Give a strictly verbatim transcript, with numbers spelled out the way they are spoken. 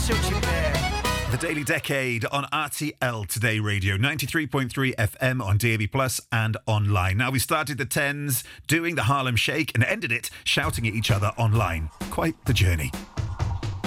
Suchi Bear. The Daily Decade on R T L Today Radio, ninety-three point three F M on D A B Plus and online. Now, we started the tens doing the Harlem Shake and ended it shouting at each other online. Quite the journey.